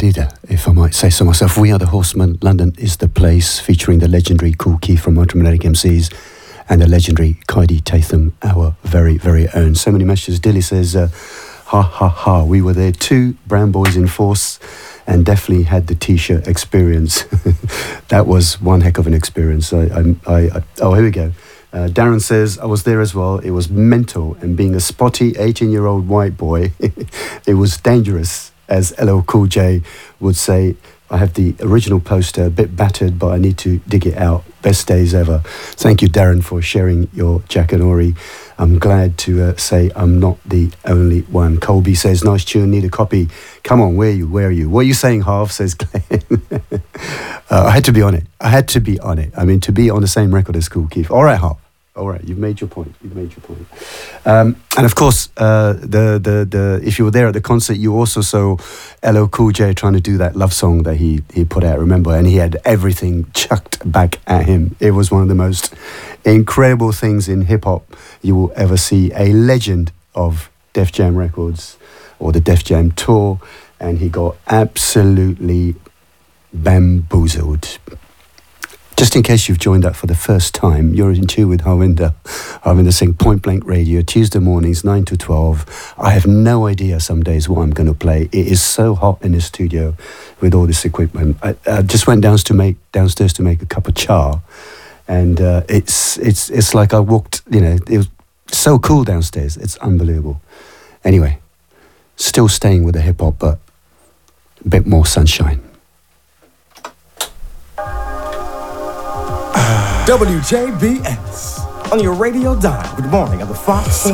Florida, if I might say so myself. We Are the Horsemen, London is the place, featuring the legendary Kool Keith from Ultramagnetic MCs and the legendary Kaidi Tatham, our very, very own. So many messages. Dilly says, ha, ha, ha, we were there too, Brown Boys in force, and definitely had the T-shirt experience. That was one heck of an experience. Oh, here we go. Darren says, I was there as well. It was mental, and being a spotty 18-year-old white boy, it was dangerous. As LL Cool J would say, I have the original poster, a bit battered, but I need to dig it out. Best days ever. Thank you, Darren, for sharing your Jackanory. I'm glad to say I'm not the only one. Colby says, nice tune, need a copy. Come on, where are you? What are you saying, Harv, says Glenn. I had to be on it. I mean, to be on the same record as Kool Keith. All right, Harv. All right, you've made your point. And of course, if you were there at the concert, you also saw LL Cool J trying to do that love song that he put out, remember? And he had everything chucked back at him. It was one of the most incredible things in hip-hop you will ever see. A legend of Def Jam Records, or the Def Jam Tour, and he got absolutely bamboozled. Just in case you've joined up for the first time, you're in tune with Harvinder Singh, Point Blank Radio, Tuesday mornings, 9 to 12. I have no idea some days what I'm going to play. It is so hot in the studio with all this equipment. I just went downstairs to make a cup of cha, and it's like I walked, it was so cool downstairs. It's unbelievable. Anyway, still staying with the hip-hop, but a bit more sunshine. WJBS on your radio dial. Good morning of the Fox.